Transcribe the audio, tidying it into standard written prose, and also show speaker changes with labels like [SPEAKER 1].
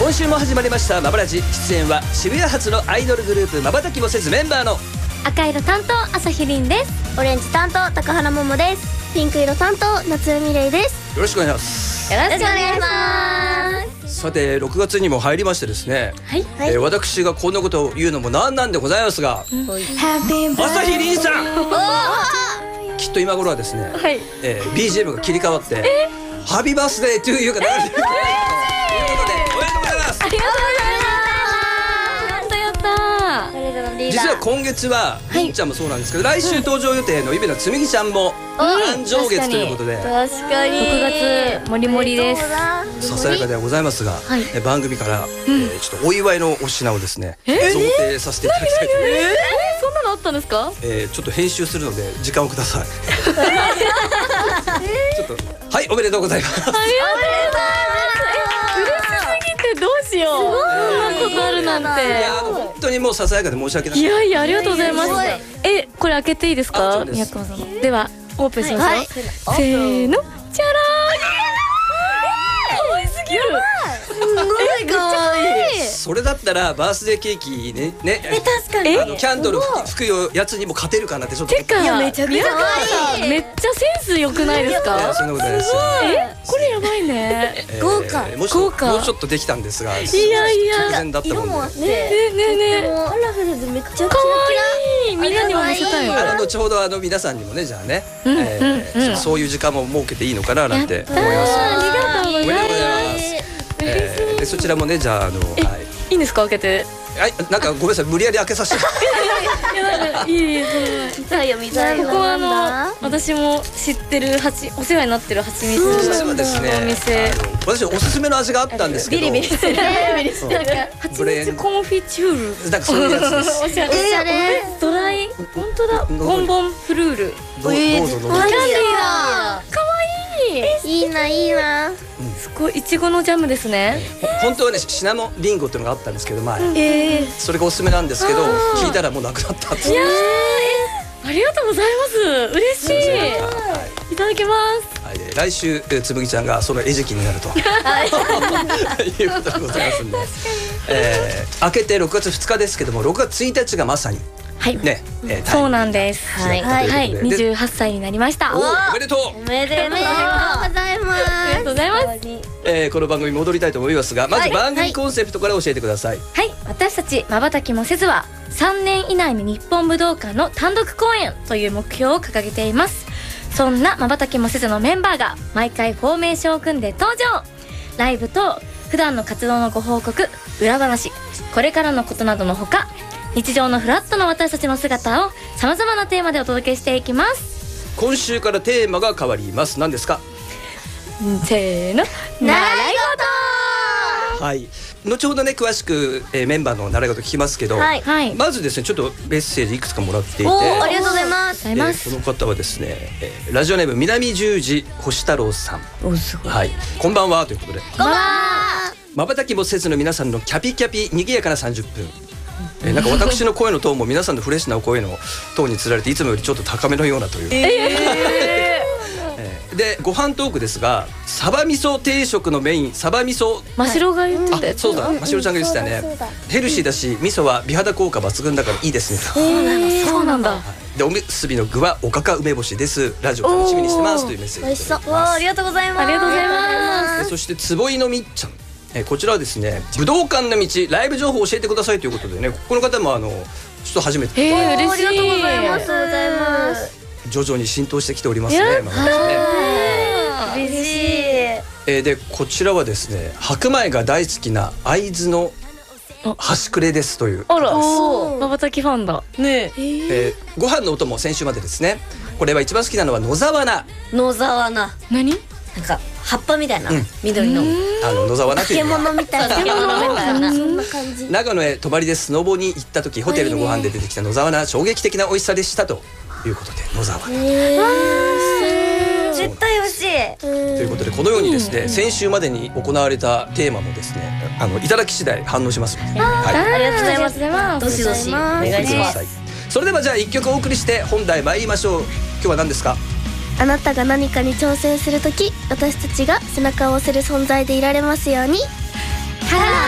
[SPEAKER 1] 今週も始まりましたまばラジ。出演は渋谷発のアイドルグループまばたきもせずメンバーの
[SPEAKER 2] 赤色担当朝日凛です。
[SPEAKER 3] オレンジ担当高原桃です。ピンク色担当夏海玲です。
[SPEAKER 1] よろしくお願いします。
[SPEAKER 3] よろしくお願いします。
[SPEAKER 1] さて6月にも入りましてですね、私がこんなことを言うのもなんなんでございますが、朝日凛さんきっと今頃はですね、BGM が切り替わってハッピーバースデートゥーユーが流れてるということでおめでとうございます。
[SPEAKER 2] ありがとうございます。やった
[SPEAKER 1] 実は今月はりんちゃんもそうなんですけど、来週登場予定のイベントつむぎちゃんも誕生月ということで、
[SPEAKER 3] 確かに
[SPEAKER 2] 6月もりもりです。
[SPEAKER 1] ささやかではございますが、番組からちょっとお祝いのお品をですね贈呈させていただきたいと思います。
[SPEAKER 2] そんなのあったんですか？
[SPEAKER 1] ちょっと編集するので時間をください。ちょっとはい、おめでとうございます。
[SPEAKER 2] ありがとうございます。嬉しすぎてどうしよう。そんなことあるなんて。
[SPEAKER 1] いや本当にもうささやかで申し訳ない。
[SPEAKER 2] いやいやありがとうございます。これ開けていいですか？宮川さん。ではオープンしますよ。せーの、じゃらー。可愛すぎる。
[SPEAKER 3] すごい可愛い。
[SPEAKER 1] それだったらバースデーケーキね
[SPEAKER 3] 確かに
[SPEAKER 1] キャンドル吹くやつにも勝てるかなってちょっと。
[SPEAKER 2] てか
[SPEAKER 3] めちゃくちゃ可愛い。
[SPEAKER 2] めっちゃセンス良くないですか？
[SPEAKER 1] そんなことないです。
[SPEAKER 2] これやばいね。
[SPEAKER 3] 豪華。
[SPEAKER 1] もうちょっとできたんですが、
[SPEAKER 2] いやいや
[SPEAKER 1] 直前だったもんで。
[SPEAKER 3] 色もあって
[SPEAKER 2] ね
[SPEAKER 3] カラフルでめっちゃキラキラ。
[SPEAKER 2] 可愛い。みんなにも見せたい。
[SPEAKER 1] 後ほど皆さんにもね、じゃあね、そういう時間も設けていいのかななんて思います。
[SPEAKER 2] ありがとうございます。
[SPEAKER 1] でそちらもね、じゃあ
[SPEAKER 2] いいんですか？開けて。
[SPEAKER 1] なんかごめんなさい、無理やり開けさせて。
[SPEAKER 2] いい
[SPEAKER 3] 見たいよ見たいよ。
[SPEAKER 2] ここは私も知ってるお世話になってる蜂蜜の
[SPEAKER 1] 実はですね、
[SPEAKER 2] お店。
[SPEAKER 1] 私おすすめの味があったんですけど、
[SPEAKER 2] ビリビリしてる。なんか蜂蜜コンフィチュール。
[SPEAKER 1] なんかそういうやつです。
[SPEAKER 2] おしゃれ。ドライ、本当だ。ボンボンフルール。
[SPEAKER 1] どうぞどうぞ。
[SPEAKER 2] キャンディーだ。可愛い。
[SPEAKER 3] いいないいな。
[SPEAKER 2] すごいいちごのジャムですね。
[SPEAKER 1] 本当はねシナモンリンゴっていうのがあったんですけど前、それがおすすめなんですけど聞いたらもうなくなったって。
[SPEAKER 2] いやありがとうございます。嬉しい。いただきます。
[SPEAKER 1] 来週つむぎちゃんがその餌食になるということでございますんで、明けて6月2日ですけども、6月1日がまさにね、
[SPEAKER 2] そうなんです。はい、28歳になりました。
[SPEAKER 1] おめでとう。
[SPEAKER 3] おめでとうございます。
[SPEAKER 2] ありがとうございます。
[SPEAKER 1] この番組戻りたいと思いますが、まず番組コンセプトから教えてください。
[SPEAKER 2] はい、私たちまばたきもせずは3年以内に日本武道館の単独公演という目標を掲げています。そんなまばたきもせずのメンバーが毎回フォーメーションを組んで登場。ライブと普段の活動のご報告、裏話、これからのことなどのほか、日常のフラットな私たちの姿をさまざまなテーマでお届けしていきます。
[SPEAKER 1] 今週からテーマが変わります。何ですか？
[SPEAKER 2] せーの、
[SPEAKER 3] 習い事。
[SPEAKER 1] はい、後ほどね詳しくメンバーの習い事聞きますけど、まずですねちょっとメッセージいくつかもらっていて、
[SPEAKER 3] ありがとうございます。
[SPEAKER 1] この方はですね、ラジオネーム南十字星太郎さん。はい、こんばんはということで、
[SPEAKER 3] こんばんは。
[SPEAKER 1] まばたきもせずの皆さんのキャピキャピにぎやかな30分。なんか私の声のトーンも皆さんのフレッシュな声のトーンにつられていつもよりちょっと高めのようなという。でご飯トークですが、サバ味噌定食のメインサバ味噌。
[SPEAKER 2] 真白が言ってた。
[SPEAKER 1] そうだ、真白ちゃんが言ってたね。ヘルシーだし味噌は美肌効果抜群だからいいですね。
[SPEAKER 2] そうなんだ。
[SPEAKER 1] でおむすびの具はおかか梅干しです。ラジオ楽しみにしてますというメッセージ。
[SPEAKER 3] 美味しそう。ありがとうございます。
[SPEAKER 2] ありがとうございます。
[SPEAKER 1] そして坪井のみっちゃん。こちらはですね、武道館の道ライブ情報を教えてくださいということでね、この方もちょっと初めて。
[SPEAKER 2] 嬉しい。
[SPEAKER 3] ありがとうございます。
[SPEAKER 1] 徐々に浸透してきておりますね。
[SPEAKER 3] 嬉しい。
[SPEAKER 1] でこちらはですね、白米が大好きな会津の端くれですという。
[SPEAKER 2] あら、まばたきファンだね。
[SPEAKER 1] ご飯のお供先週までですね。これは一番好きなのは野沢菜。
[SPEAKER 3] 野沢菜。
[SPEAKER 2] 何？
[SPEAKER 3] なんか葉っぱみたいな緑の
[SPEAKER 1] 野沢菜という
[SPEAKER 3] 漬物みたいな。そんな感じ。
[SPEAKER 1] 長野へ泊まりでスノボに行った時、ホテルのご飯で出てきた野沢菜、衝撃的な美味しさでしたということで、野沢菜。
[SPEAKER 3] 絶対美味しい。
[SPEAKER 1] ということでこのようにですね、先週までに行われたテーマもですね、いただき次第反応しますので、
[SPEAKER 3] ありがとうございます。どしどしお願いします。
[SPEAKER 1] それではじゃあ1曲お送りして本題参りましょう。今日は何ですか？
[SPEAKER 3] あなたが何かに挑戦するとき、私たちが背中を押せる存在でいられますように。ハラ